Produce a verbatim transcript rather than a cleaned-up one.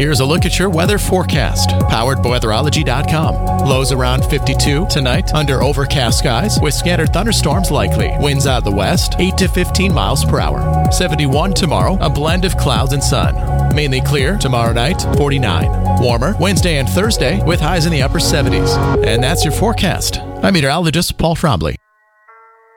Here's a look at your weather forecast, powered by weatherology dot com. Lows around fifty-two tonight, under overcast skies with scattered thunderstorms likely. Winds out of the west, eight to fifteen miles per hour. seventy-one tomorrow, a blend of clouds and sun. Mainly clear tomorrow night, forty-nine. Warmer Wednesday and Thursday with highs in the upper seventies. And that's your forecast. I'm meteorologist Paul Trombley.